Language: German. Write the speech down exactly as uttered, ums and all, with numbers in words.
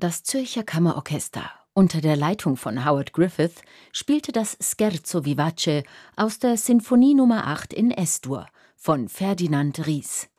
Das Zürcher Kammerorchester unter der Leitung von Howard Griffith spielte das Scherzo vivace aus der Sinfonie Nummer acht in Es-Dur von Ferdinand Ries.